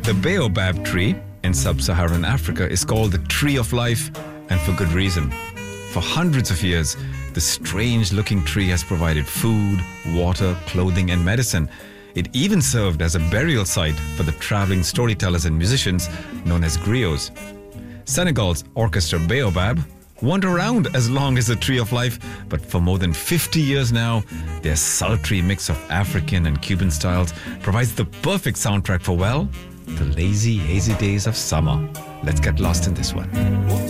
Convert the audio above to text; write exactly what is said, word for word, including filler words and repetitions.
The baobab tree in sub-Saharan Africa is called the tree of life, and for good reason. For hundreds of years, the strange-looking tree has provided food, water, clothing, and medicine. It even served as a burial site for the traveling storytellers and musicians known as griots. Senegal's orchestra Baobab weren't around as long as the Tree of Life, but for more than fifty years now, their sultry mix of African and Cuban styles provides the perfect soundtrack for, well, the lazy, hazy days of summer. Let's get lost in this one.